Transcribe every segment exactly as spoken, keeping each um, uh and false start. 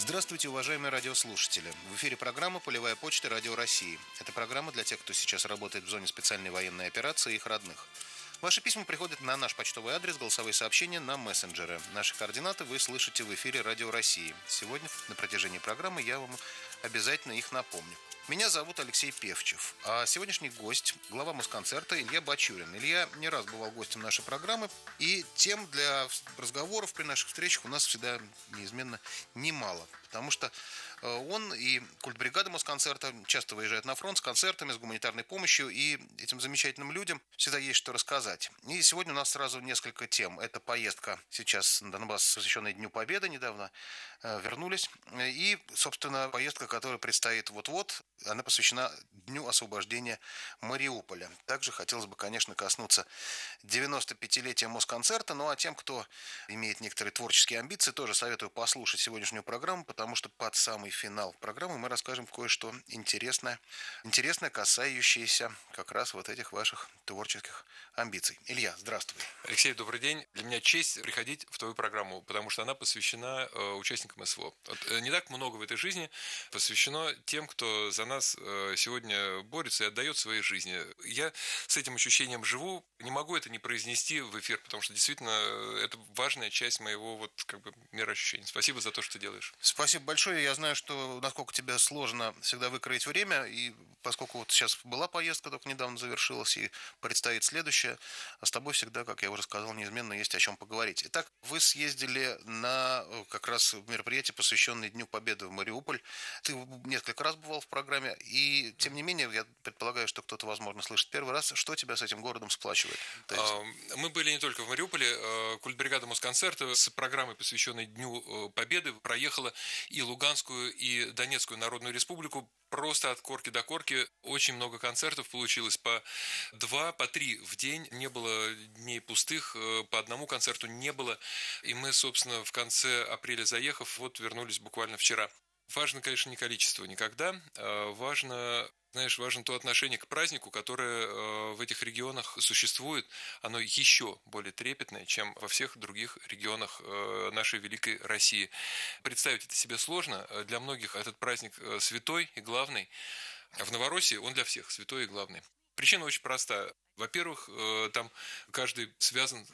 Здравствуйте, уважаемые радиослушатели. В эфире программа «Полевая почта. Радио России». Это программа для тех, кто сейчас работает в зоне специальной военной операции и их родных. Ваши письма приходят на наш почтовый адрес, голосовые сообщения на мессенджеры. Наши координаты вы слышите в эфире Радио России. Сегодня на протяжении программы я вам обязательно их напомню. Меня зовут Алексей Певчев, а сегодняшний гость – глава Москонцерта Илья Бачурин. Илья не раз бывал гостем нашей программы, и тем для разговоров при наших встречах у нас всегда неизменно немало, потому что он и культбригада Москонцерта часто выезжают на фронт с концертами, с гуманитарной помощью, и этим замечательным людям всегда есть что рассказать. И сегодня у нас сразу несколько тем. Это поездка сейчас на Донбасс, посвященная Дню Победы, недавно вернулись, и, собственно, поездка, которая предстоит вот-вот, она посвящена Дню освобождения Мариуполя. Также хотелось бы, конечно, коснуться девяносто пятилетия Москонцерта. Ну а тем, кто имеет некоторые творческие амбиции, тоже советую послушать сегодняшнюю программу, потому что под самый финал программы мы расскажем кое-что интересное, интересное, касающееся как раз вот этих ваших творческих амбиций. Илья, здравствуй. Алексей, добрый день. Для меня честь приходить в твою программу, потому что она посвящена э, участникам СВО. Вот, э, не так много в этой жизни посвящено тем, кто за нас э, сегодня борется и отдает своей жизни. Я с этим ощущением живу, не могу это не произнести в эфир, потому что действительно это важная часть моего вот как бы мироощущения. Спасибо за то, что ты делаешь. Спасибо большое. Я знаю, что насколько тебе сложно всегда выкроить время, и поскольку вот сейчас была поездка, только недавно завершилась, и предстоит следующая, а с тобой всегда, как я уже сказал, неизменно есть о чем поговорить. Итак, вы съездили на как раз мероприятие, посвященное Дню Победы в Мариуполь. Ты несколько раз бывал в программе, и тем не менее, я предполагаю, что кто-то, возможно, слышит первый раз. Что тебя с этим городом сплачивает? есть... Мы были не только в Мариуполе. Культбригада Москонцерта с программой, посвященной Дню Победы, проехала и Луганскую, и Донецкую Народную Республику. Просто от корки до корки. Очень много концертов получилось. По два, по три в день. Не было дней пустых. По одному концерту не было. И мы, собственно, в конце апреля заехав, вот вернулись буквально вчера. Важно, конечно, не количество никогда. Важно... Знаешь, важно то отношение к празднику, которое э, в этих регионах существует. Оно еще более трепетное, чем во всех других регионах э, нашей великой России. Представить это себе сложно. Для многих этот праздник святой и главный. В Новороссии он для всех святой и главный. Причина очень проста. Во-первых, там каждый связан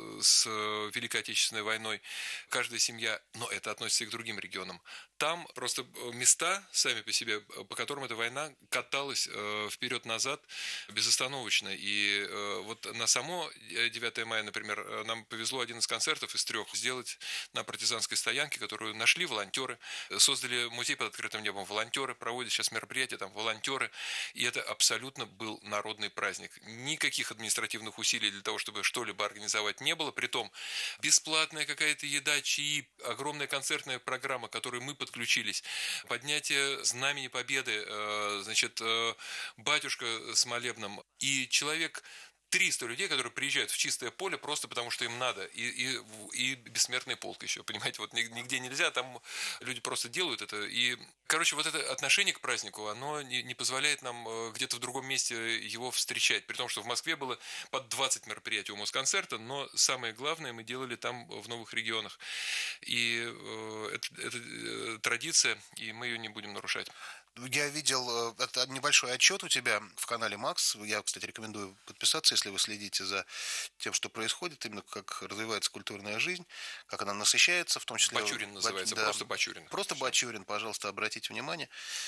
с Великой Отечественной войной, каждая семья, но это относится и к другим регионам. Там просто места сами по себе, по которым эта война каталась вперед-назад безостановочно. И вот на само девятое мая, например, нам повезло один из концертов из трех сделать на партизанской стоянке, которую нашли волонтеры, создали музей под открытым небом волонтеры, проводят сейчас мероприятия там волонтеры, и это абсолютно был народный праздник. Никаких административных усилий для того, чтобы что-либо организовать, не было. Притом бесплатная какая-то еда, чаи, огромная концертная программа, к которой мы подключились, поднятие знамени Победы, значит, батюшка с молебном и человек... триста людей, которые приезжают в чистое поле просто потому, что им надо. И, и, и бессмертный полк еще, понимаете, вот нигде нельзя, там люди просто делают это. И, короче, вот это отношение к празднику, оно не, не позволяет нам где-то в другом месте его встречать. При том, что в Москве было под двадцать мероприятий у Москонцерта, но самое главное мы делали там в новых регионах. И э, это, это традиция, и мы ее не будем нарушать. Я видел это небольшой отчет у тебя в канале Макс. Я, кстати, рекомендую подписаться, если вы следите за тем, что происходит, именно как развивается культурная жизнь, как она насыщается, в том числе... Бачурин называется, да, просто Бачурин. Просто Бачурин, пожалуйста, обратите внимание.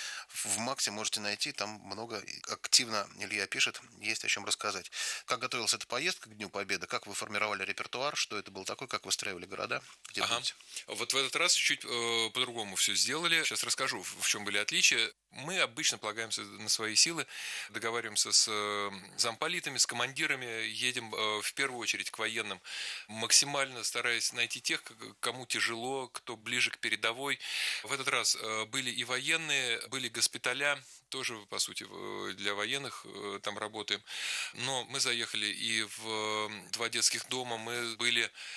В Максе можете найти, там много активно Илья пишет, есть о чем рассказать. Как готовилась эта поездка к Дню Победы, как вы формировали репертуар, что это было такое, как выстраивали города, где ага. будете? Вот в этот раз чуть э, по-другому все сделали. Сейчас расскажу, в чем были отличия. Мы обычно полагаемся на свои силы, договариваемся с э, замполитами, с командирами, едем э, в первую очередь к военным, максимально стараясь найти тех, кому тяжело, кто ближе к передовой. В этот раз э, были и военные, были госпиталя, тоже, по сути, для военных э, там работаем. Но мы заехали и в два детских дома, мы были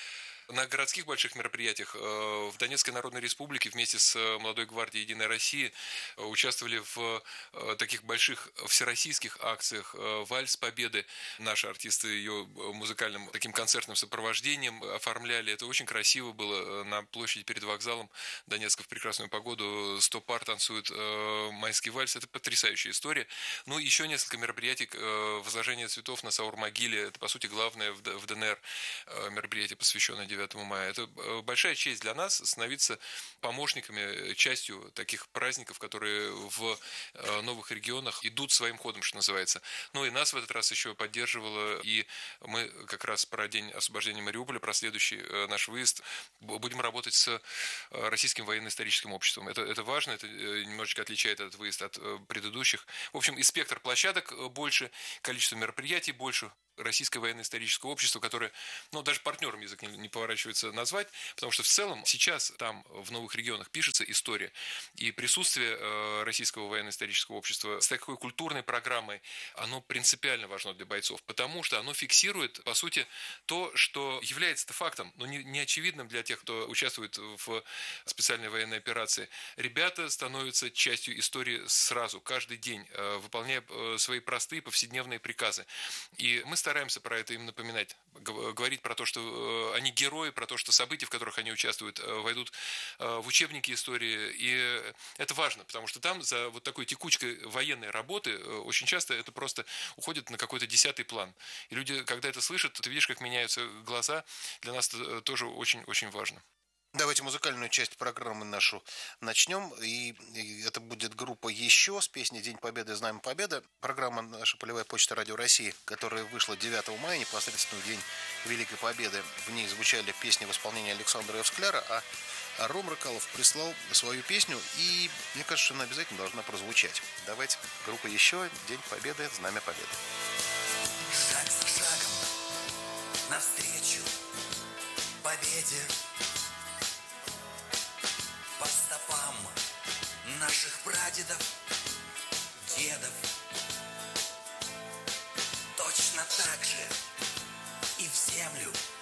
На городских больших мероприятиях в Донецкой Народной Республике вместе с Молодой гвардией Единой России участвовали в таких больших всероссийских акциях. «Вальс Победы». Наши артисты ее музыкальным таким концертным сопровождением оформляли. Это очень красиво было на площади перед вокзалом Донецка в прекрасную погоду. Сто пар танцуют майский вальс. Это потрясающая история. Ну, еще несколько мероприятий. Возложение цветов на Саур-могиле. Это, по сути, главное в ДНР мероприятие, посвященное девятому мая. Это большая честь для нас становиться помощниками, частью таких праздников, которые в новых регионах идут своим ходом, что называется. Ну и нас в этот раз еще поддерживало, и мы как раз про день освобождения Мариуполя, про следующий наш выезд, будем работать с Российским военно-историческим обществом. Это, это важно, это немножечко отличает этот выезд от предыдущих. В общем, и спектр площадок больше, количество мероприятий больше. Российское военно-историческое общество, которое, ну, даже партнером язык не, не поворачивается назвать, потому что в целом сейчас там в новых регионах пишется история. И присутствие э, Российского военно-исторического общества с такой культурной программой, оно принципиально важно для бойцов, потому что оно фиксирует, по сути, то, что является фактом, но не, не очевидным для тех, кто участвует в специальной военной операции. Ребята становятся частью истории сразу, каждый день, э, выполняя э, свои простые повседневные приказы. И мы стараемся про это им напоминать, говорить про то, что они герои, про то, что события, в которых они участвуют, войдут в учебники истории. И это важно, потому что там за вот такой текучкой военной работы очень часто это просто уходит на какой-то десятый план. И люди, когда это слышат, ты видишь, как меняются глаза. Для нас это тоже очень-очень важно. Давайте музыкальную часть программы нашу начнем. И, и это будет группа «Еще» с песней «День Победы, Знамя Победы». Программа «Наша полевая почта Радио России», которая вышла девятого мая, непосредственно в день Великой Победы. В ней звучали песни в исполнении Александра Эвскляра, а Ром Рыкалов прислал свою песню, и мне кажется, что она обязательно должна прозвучать. Давайте, группа «Еще», «День Победы, Знамя Победы». Шаг за шагом навстречу победе, по стопам наших прадедов, дедов. Точно так же и в землю